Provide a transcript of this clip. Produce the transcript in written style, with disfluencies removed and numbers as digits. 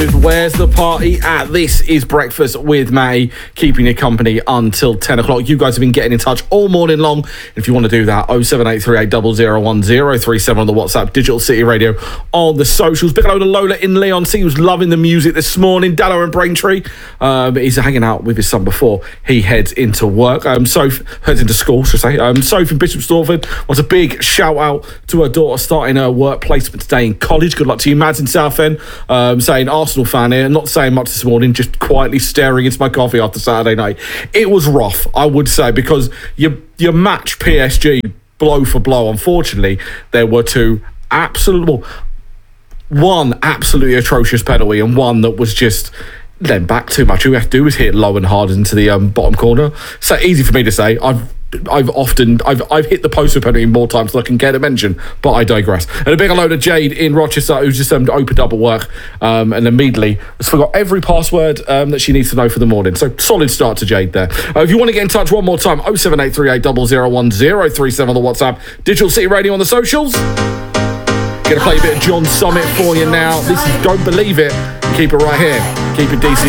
with Where's the Party At? This is Breakfast with Matty, keeping you company until 10 o'clock. You guys have been getting in touch all morning long. If you want to do that, 07838001037 on the WhatsApp, Digital City Radio on the socials. Big hello to Lola in Leon. See, he was loving the music this morning. Dallo and Braintree. He's hanging out with his son before he heads into work. Soph heads into school, should I say. Soph in Bishop Stortford wants a big shout out to her daughter starting her work placement today in college. Good luck to you. Mads in Southend, saying Arsenal fan here, not saying much this morning, just quietly staring into my coffee after Saturday night. It was rough, I would say, because you match PSG blow for blow. Unfortunately, there were one absolutely atrocious penalty and one that was just then back too much. All we have to do is hit low and hard into the bottom corner. So easy for me to say. I've hit the post for penalty more times than I can get a mention, but I digress. And a big hello to Jade in Rochester, who's just opened up at work and immediately has forgot every password that she needs to know for the morning. So solid start to Jade there. If you want to get in touch one more time, 07838001037 on the WhatsApp, Digital City Radio on the socials. Gonna play a bit of John Summit for you now. This is Don't Believe It. Keep it right here. Keep it DC.